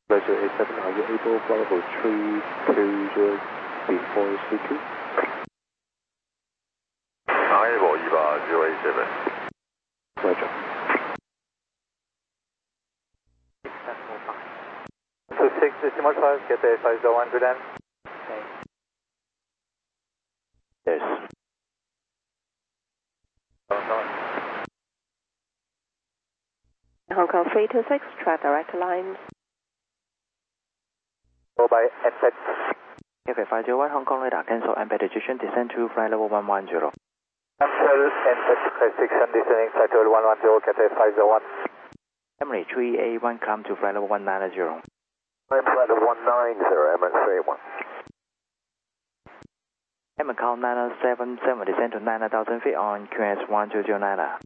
Leisure 87, are you able flight level 320 before CQ? able, EVA 087. Roger. 26.5, get a 501, good end. Yes. Hong Kong 326, track direct lines. Go by embed. Cafe 501, Hong Kong radar, cancel embed decision, descend to flight level 110. Cancel embed restriction, descending flight level 110, Cafe 501. Emily 3A1, climb to flight level 190. Flight level 190, Emirates 381. Emma call 977, descend to 9,000 feet on QS 1209.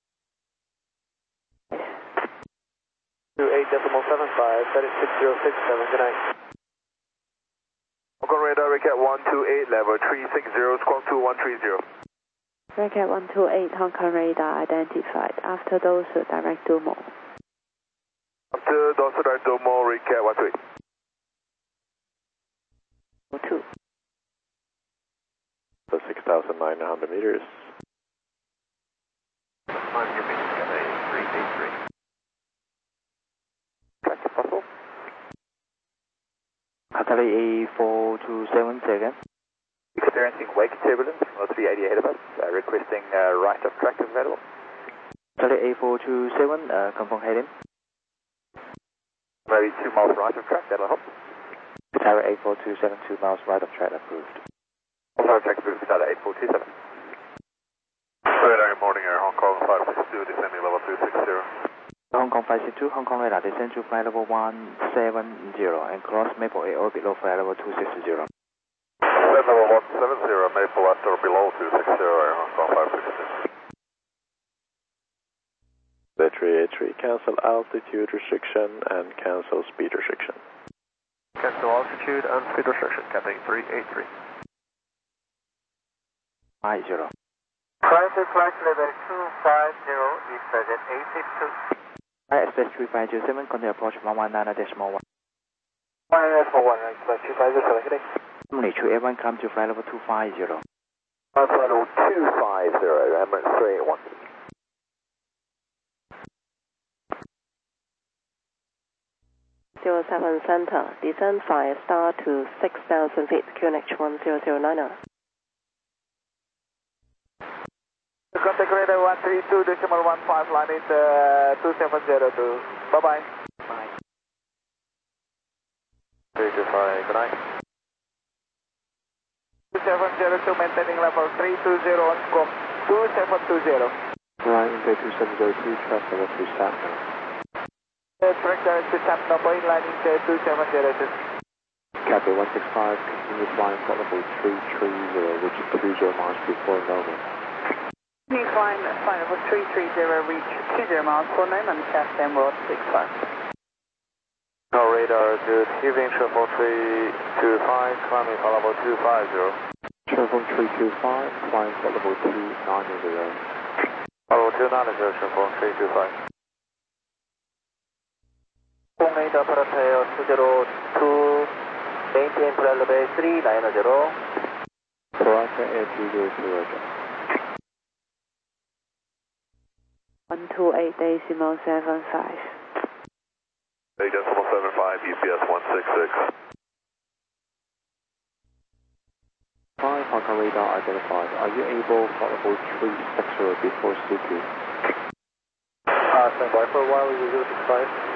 28.75, that is 6067, good night. Hong Kong radar, Recat 128, level 360, squawk 2130. Recat 128, Hong Kong radar identified. After those, direct Domo. After those direct Domo, Recat 128. 2. So 6,900 meters. On your base, Cathay 383. Track if possible. Cathay A427, second. Experiencing wake turbulence, 380 ahead of us, requesting right of track is available. Cathay A427, confirm heading. Maybe 2 miles right of track, that'll help. Tower A427, 2 miles right of track approved. Also track approved, Tower 8427. Radar, morning air, Hong Kong 562, descending level 260. Hong Kong 562, Hong Kong radar, descend to flight level 170 and cross Maple A or below flight level 260. Level 170, Maple at or below 260, air, Hong Kong 562. Battery A3, cancel altitude restriction and cancel speed restriction. Cancel altitude and speed restriction, Cathay 383. 50. Private flight level 250 is present 862. Express 3507, continue approach 119.1. 141, express 250, good day. Emily 2A1, climb to flight level 250. Flight level 250, Emirates 381. Seven center, descend 5 star to 6,000 feet, QNH 10090. Contact radar 132.15, line is 2702. Bye-bye. Bye. 325, good night. 2702, maintaining level 320 on scope 2720. Flying into 2702, track level 3 south now. Direct to tap number in line is 2702. Cathay 165, continue flying flight level 330, which is 30 miles before Norman. Continue flying flight level 330, reach 20 miles for Norman, Cathay Emerald 65. No radar, good evening, Shuffle 325, climbing flight level 250. Travel 325, flying flight level 290. Level 290, Shuffle 325. Radar operator 202, maintain flight level 390. Paraka Air 302, Roger. 128.75. 8.75, EPS 166. 5 Hong Kong radar identified. Are you able flight level 360 before CQ? Stand by for a while, we will 065.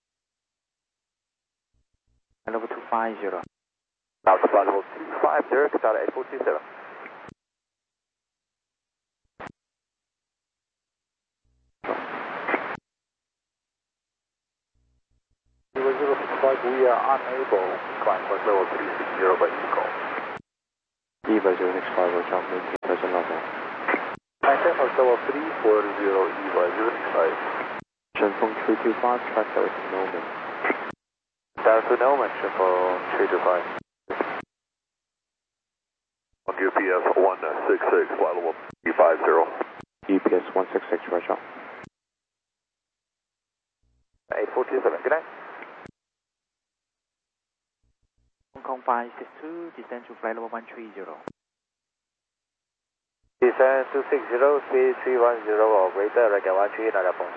Level 250. Now to flight level 250, Qatar 8427. We are unable to climb flight level 360 by eCall. EVA 065, Roger, maintain present level. Maintain flight level 340, EVA 065. Shenfeng 325, track direct to Norman. Direct to Norman, Shuffle 325. On UPS 166, flight level 350. EPS 166, Roger. 8427, good night. Kong 562, descend to flight level 130. Descend to 603310, operator, American 138, Nada point.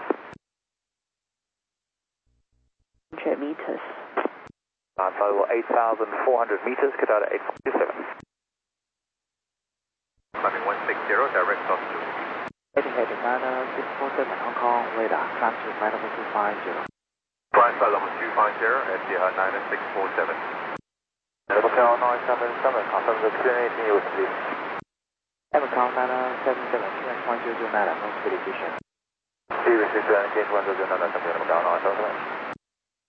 100 meters. Flight level 8,400 meters, Qatar 847. Climbing 160, direct off to. Heading 647, Hong Kong radar, climb to flight level 250. Climb flight level 250, Etihad 9647. Level 977, confirm the clearing with please. Emcom 977, QS 1009, no speed ignition. Series 6 engine 1009, confirm the 977.